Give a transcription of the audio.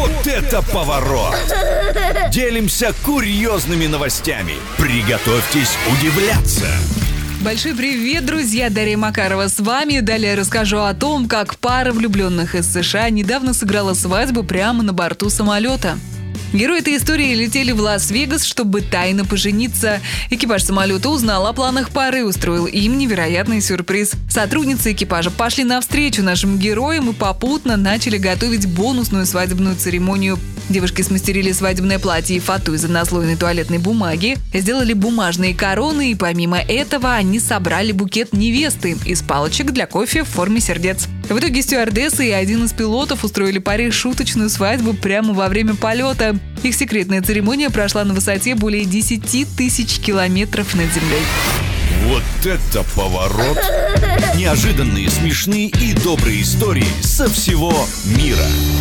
Вот это поворот! Делимся курьезными новостями. Приготовьтесь удивляться. Большой привет, друзья! Дарья Макарова с вами. Далее расскажу о том, как пара влюбленных из США недавно сыграла свадьбу прямо на борту самолета. Герои этой истории летели в Лас-Вегас, чтобы тайно пожениться. Экипаж самолета узнал о планах пары и устроил им невероятный сюрприз. Сотрудницы экипажа пошли навстречу нашим героям и попутно начали готовить бонусную свадебную церемонию. Девушки смастерили свадебное платье и фату из однослойной туалетной бумаги, сделали бумажные короны и помимо этого они собрали букет невесты из палочек для кофе в форме сердец. В итоге стюардесса и один из пилотов устроили паре шуточную свадьбу прямо во время полета. Их секретная церемония прошла на высоте более 10 тысяч километров над землей. Вот это поворот! Неожиданные, смешные и добрые истории со всего мира.